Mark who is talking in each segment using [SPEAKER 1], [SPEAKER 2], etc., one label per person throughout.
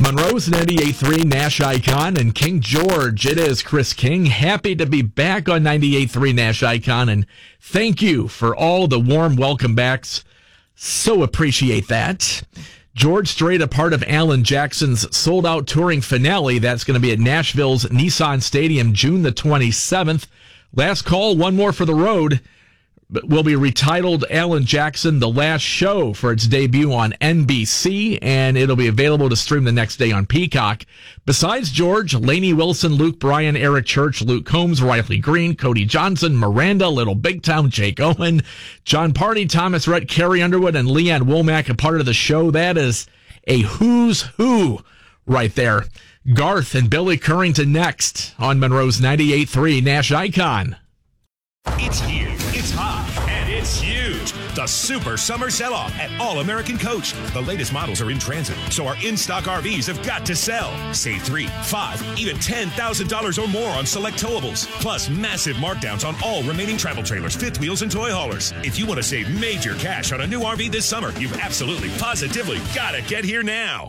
[SPEAKER 1] Monroe's 98.3 Nash Icon and King George. It is Chris King. Happy to be back on 98.3 Nash Icon, and thank you for all the warm welcome backs. So appreciate that. George Strait, a part of Alan Jackson's sold-out touring finale. That's going to be at Nashville's Nissan Stadium, June the 27th. Last call, one more for the road. Will be retitled Alan Jackson, The Last Show, for its debut on NBC, and it'll be available to stream the next day on Peacock. Besides George, Lainey Wilson, Luke Bryan, Eric Church, Luke Combs, Riley Green, Cody Johnson, Miranda, Little Big Town, Jake Owen, John Party, Thomas Rhett, Carrie Underwood, and Leanne Womack a part of the show. That is a who's who right there. Garth and Billy Currington next on Monroe's 98.3 Nash Icon.
[SPEAKER 2] It's here, it's hot, and it's huge. The Super Summer Sell-Off at All-American Coach. The latest models are in transit, so our in-stock RVs have got to sell. Save $3, $5, even $10,000 or more on select towables. Plus massive markdowns on all remaining travel trailers, fifth wheels, and toy haulers. If you want to save major cash on a new RV this summer, you've absolutely, positively got to get here now.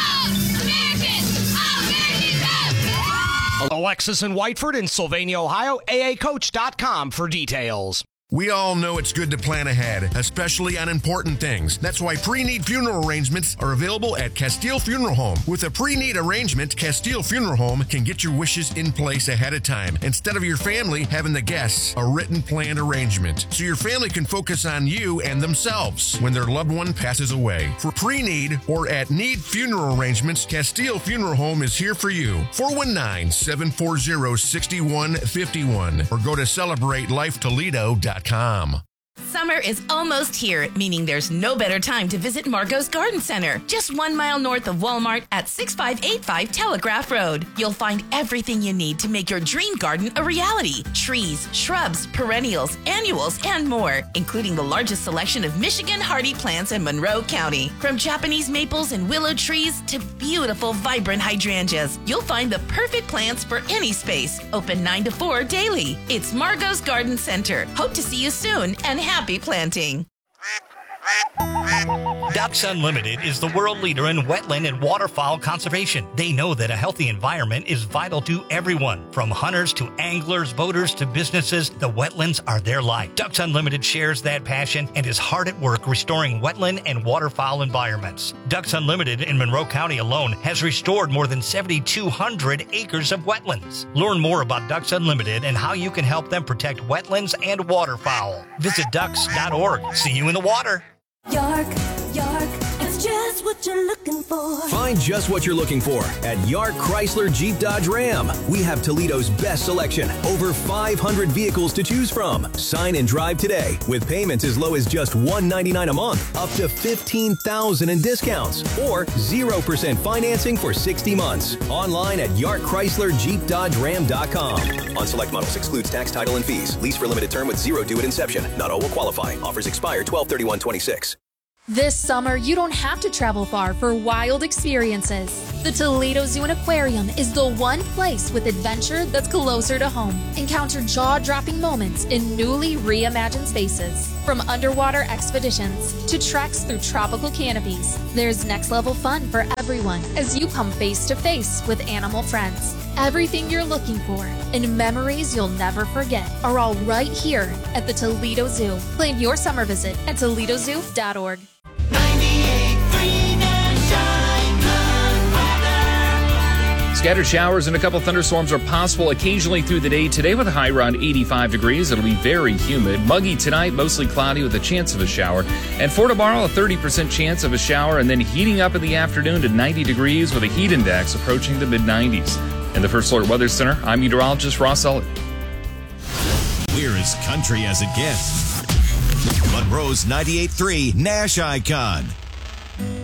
[SPEAKER 3] Alexis and Whiteford in Sylvania, Ohio, aacoach.com for details.
[SPEAKER 4] We all know it's good to plan ahead, especially on important things. That's why pre-need funeral arrangements are available at Castile Funeral Home. With a pre-need arrangement, Castile Funeral Home can get your wishes in place ahead of time, instead of your family having the guests a written planned arrangement, so your family can focus on you and themselves when their loved one passes away. For pre-need or at need funeral arrangements, Castile Funeral Home is here for you. 419-740-6151 or go to CelebrateLifeToledo.com.
[SPEAKER 5] Summer is almost here, meaning there's no better time to visit Margot's Garden Center, just 1 mile north of Walmart at 6585 Telegraph Road. You'll find everything you need to make your dream garden a reality. Trees, shrubs, perennials, annuals, and more, including the largest selection of Michigan hardy plants in Monroe County. From Japanese maples and willow trees to beautiful, vibrant hydrangeas, you'll find the perfect plants for any space. Open 9 to 4 daily. It's Margot's Garden Center. Hope to see you soon, and happy planting.
[SPEAKER 6] Ducks Unlimited is the world leader in wetland and waterfowl conservation. They know that a healthy environment is vital to everyone. From hunters to anglers, boaters to businesses, the wetlands are their life. Ducks Unlimited shares that passion and is hard at work restoring wetland and waterfowl environments. Ducks Unlimited in Monroe County alone has restored more than 7,200 acres of wetlands. Learn more about Ducks Unlimited and how you can help them protect wetlands and waterfowl. Visit ducks.org. See you in the water.
[SPEAKER 7] York, it's just what you're looking for.
[SPEAKER 8] Find just what you're looking for at York Chrysler Jeep Dodge Ram. We have Toledo's best selection, over 500 vehicles to choose from. Sign and drive today with payments as low as just $199 a month, up to $15,000 in discounts, or 0% financing for 60 months. Online at YarkChryslerJeepDodgeRam.com. On select models excludes tax, title, and fees. Lease for limited term with zero due at inception. Not all will qualify. Offers expire 12/31/26.
[SPEAKER 9] This summer, you don't have to travel far for wild experiences. The Toledo Zoo and Aquarium is the one place with adventure that's closer to home. Encounter jaw-dropping moments in newly reimagined spaces. From underwater expeditions to treks through tropical canopies, there's next-level fun for everyone as you come face-to-face with animal friends. Everything you're looking for and memories you'll never forget are all right here at the Toledo Zoo. Plan your summer visit at ToledoZoo.org.
[SPEAKER 10] Scattered showers and a couple thunderstorms are possible occasionally through the day today with a high around 85 degrees. It'll be very humid. Muggy tonight, mostly cloudy with a chance of a shower. And for tomorrow, a 30% chance of a shower, and then heating up in the afternoon to 90 degrees with a heat index approaching the mid-90s. In the First Alert Weather Center, I'm meteorologist Ross Elliott.
[SPEAKER 2] We're as country as it gets. Monroe's 98.3 Nash Icon.